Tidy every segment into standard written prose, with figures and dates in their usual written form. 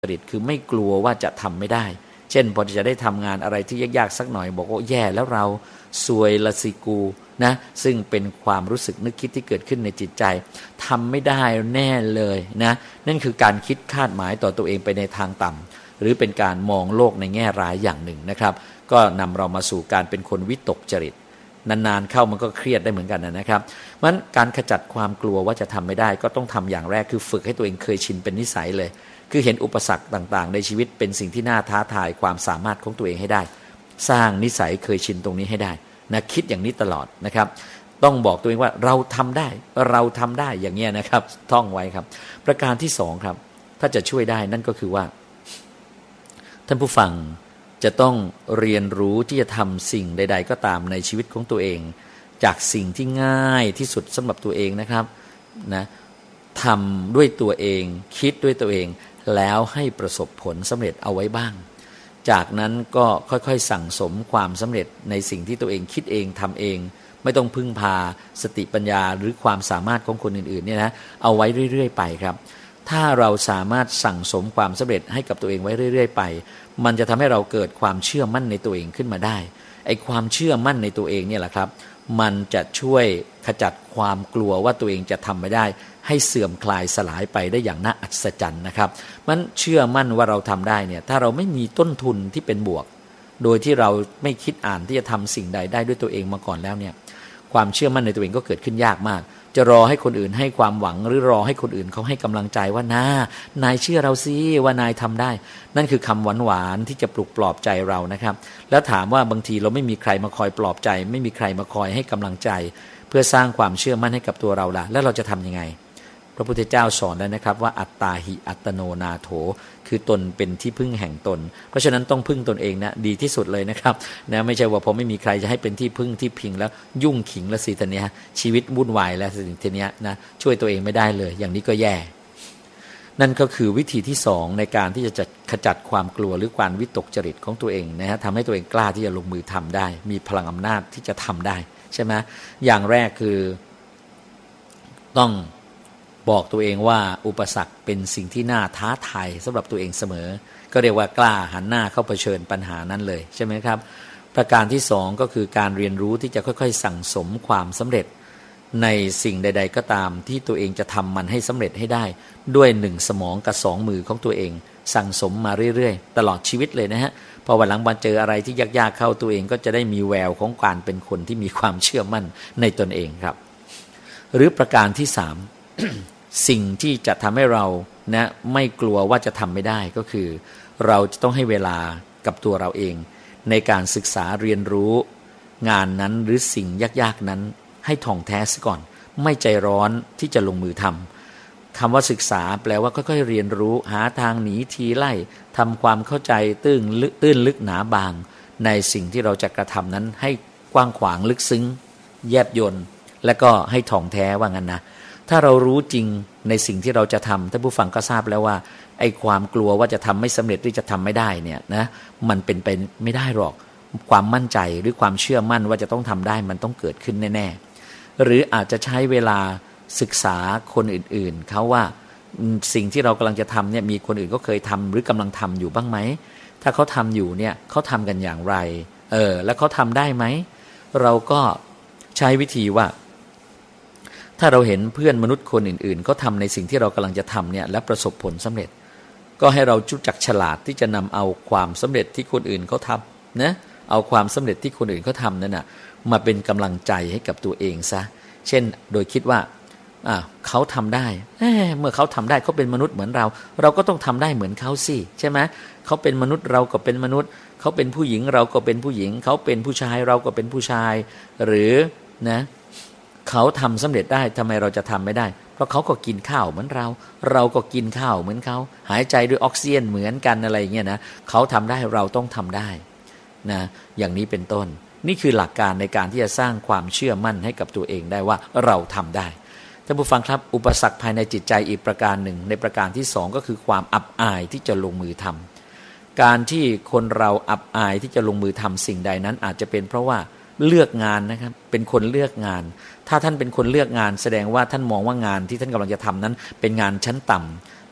จริตคือไม่กลัวว่าจะทำไม่ได้เช่นพอจะได้ทำงานอะไรที่ยากๆสักหน่อยบอกว่าแย่แล้วเราซวยละสิกูนะซึ่งเป็นความรู้สึกนึกคิดที่เกิดขึ้นในจิตใจทำไม่ได้แน่เลยนะนั่นคือการคิดคาดหมายต่อตัวเองไปในทางต่ำหรือเป็นการมองโลกในแง่ร้ายอย่างหนึ่งนะครับก็นำเรามาสู่การเป็นคนวิตกจริตนานๆเข้ามันก็เครียดได้เหมือนกันนะครับเพราะฉะนั้นการขจัดความกลัวว่าจะทำไม่ได้ก็ต้องทำอย่างแรกคือฝึกให้ตัวเองเคยชินเป็นนิสัยเลยคือเห็นอุปสรรคต่างๆในชีวิตเป็นสิ่งที่น่าท้าทายความสามารถของตัวเองให้ได้สร้างนิสัยเคยชินตรงนี้ให้ได้นะคิดอย่างนี้ตลอดนะครับต้องบอกตัวเองว่าเราทำได้เราทำได้อย่างเงี้ยนะครับท่องไว้ครับประการที่สองครับถ้าจะช่วยได้นั่นก็คือว่าท่านผู้ฟังจะต้องเรียนรู้ที่จะทำสิ่งใดๆก็ตามในชีวิตของตัวเองจากสิ่งที่ง่ายที่สุดสำหรับตัวเองนะครับนะทำด้วยตัวเองคิดด้วยตัวเองแล้วให้ประสบผลสำเร็จเอาไว้บ้างจากนั้นก็ค่อยๆสั่งสมความสำเร็จในสิ่งที่ตัวเองคิดเองทำเองไม่ต้องพึ่งพาสติปัญญาหรือความสามารถของคนอื่นๆเนี่ยนะเอาไว้เรื่อยๆไปครับถ้าเราสามารถสั่งสมความสำเร็จให้กับตัวเองไว้เรื่อยๆไปมันจะทำให้เราเกิดความเชื่อมั่นในตัวเองขึ้นมาได้ไอ้ความเชื่อมั่นในตัวเองเนี่ยแหละครับมันจะช่วยขจัดความกลัวว่าตัวเองจะทำไม่ได้ให้เสื่อมคลายสลายไปได้อย่างน่าอัศจรรย์นะครับมันเชื่อมั่นว่าเราทำได้เนี่ยถ้าเราไม่มีต้นทุนที่เป็นบวกโดยที่เราไม่คิดอ่านที่จะทำสิ่งใดได้ด้วยตัวเองมาก่อนแล้วเนี่ยความเชื่อมั่นในตัวเองก็เกิดขึ้นยากมากจะรอให้คนอื่นให้ความหวังหรือรอให้คนอื่นเขาให้กำลังใจว่านายเชื่อเราสิว่านายทำได้นั่นคือคำหวานๆที่จะปลุกปลอบใจเรานะครับแล้วถามว่าบางทีเราไม่มีใครมาคอยปลอบใจไม่มีใครมาคอยให้กำลังใจเพื่อสร้างความเชื่อมั่นให้กับตัวเราล่ะแล้วเราจะทำยังไงพระพุทธเจ้าสอนแล้วนะครับว่าอัตตาหิอัตโนนาโถคือตนเป็นที่พึ่งแห่งตนเพราะฉะนั้นต้องพึ่งตนเองนะดีที่สุดเลยนะครับนะไม่ใช่ว่าพอไม่มีใครจะให้เป็นที่พึ่งที่พิงแล้วยุ่งขิงแล้วสิทีเนี้ยชีวิตวุ่นวายแล้วสิทีเนี้ยนะช่วยตัวเองไม่ได้เลยอย่างนี้ก็แย่นั่นก็คือวิธีที่สองในการที่จะขจัดความกลัวหรือความวิตกจริตของตัวเองนะฮะทำให้ตัวเองกล้าที่จะลงมือทำได้มีพลังอำนาจที่จะทำได้ใช่ไหมอย่างแรกคือต้องบอกตัวเองว่าอุปสรรคเป็นสิ่งที่น่าท้าทายสำหรับตัวเองเสมอก็เรียกว่ากล้าหันหน้าเข้าเผชิญปัญหานั้นเลยใช่ไหมครับประการที่สองก็คือการเรียนรู้ที่จะค่อยๆสั่งสมความสำเร็จในสิ่งใดๆก็ตามที่ตัวเองจะทำมันให้สำเร็จให้ได้ด้วย1สมองกับ2มือของตัวเองสั่งสมมาเรื่อยๆตลอดชีวิตเลยนะฮะพอวันหลังมาเจออะไรที่ยากๆเข้าตัวเองก็จะได้มีแววของการเป็นคนที่มีความเชื่อมั่นในตนเองครับหรือประการที่3 สิ่งที่จะทำให้เรานะไม่กลัวว่าจะทำไม่ได้ก็คือเราจะต้องให้เวลากับตัวเราเองในการศึกษาเรียนรู้งานนั้นหรือสิ่งยากๆนั้นให้ท่องแท้ซะก่อนไม่ใจร้อนที่จะลงมือทำคำว่าศึกษาแปลว่าค่อยๆเรียนรู้หาทางหนีทีไล่ทำความเข้าใจตื้นลึกหนาบางในสิ่งที่เราจะกระทำนั้นให้กว้างขวางลึกซึ้งแยบยลและก็ให้ท่องแท้ว่างั้นนะถ้าเรารู้จริงในสิ่งที่เราจะทำท่านผู้ฟังก็ทราบแล้วว่าไอ้ความกลัวว่าจะทำไม่สำเร็จหรือจะทำไม่ได้เนี่ยนะมันเป็นไปไม่ได้หรอกความมั่นใจหรือความเชื่อมั่นว่าจะต้องทำได้มันต้องเกิดขึ้นแน่ๆหรืออาจจะใช้เวลาศึกษาคนอื่นๆเขาว่าสิ่งที่เรากำลังจะทำเนี่ยมีคนอื่นก็เคยทำหรือกำลังทำอยู่บ้างไหมถ้าเขาทำอยู่เนี่ยเขาทำกันอย่างไรแล้วเขาทำได้ไหมเราก็ใช้วิธีว่าถ้าเราเห็นเพื่อนมนุษย์คนอื่นๆเขาทำในสิ่งที่เรากำลังจะทำเนี่ยและประสบผลสำเร็จก็ให้เรารู้จักฉลาดที่จะนำเอาความสำเร็จที่คนอื่นเขาทำนะเอาความสำเร็จที่คนอื่นเขาทำนั่นนะมาเป็นกำลังใจให้กับตัวเองซะเช่นโดยคิดว่าเขาทำได้เมื่อเขาทำได้เขาเป็นมนุษย์เหมือนเราเราก็ต้องทำได้เหมือนเขาสิใช่ไหมเขาเป็นมนุษย์เราก็เป็นมนุษย์เขาเป็นผู้หญิงเราก็เป็นผู้หญิงเขาเป็นผู้ชายเราก็เป็นผู้ชายหรือนะเขาทำสำเร็จได้ทำไมเราจะทำไม่ได้เพราะเขาก็กินข้าวเหมือนเราเราก็กินข้าวเหมือนเขาหายใจด้วยออกซิเจนเหมือนกันอะไรอย่างเงี้ยนะเขาทำได้เราต้องทำได้นะอย่างนี้เป็นต้นนี่คือหลักการในการที่จะสร้างความเชื่อมั่นให้กับตัวเองได้ว่าเราทำได้ท่านผู้ฟังครับอุปสรรคภายในจิตใจอีกประการหนึ่งในประการที่สองก็คือความอับอายที่จะลงมือทำการที่คนเราอับอายที่จะลงมือทำสิ่งใดนั้นอาจจะเป็นเพราะว่าเลือกงานนะครับเป็นคนเลือกงานถ้าท่านเป็นคนเลือกงานแสดงว่าท่านมองว่างานที่ท่านกำลังจะทำนั้นเป็นงานชั้นต่ำ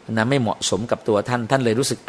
นะไม่เหมาะสมกับตัวท่านเลยรู้สึก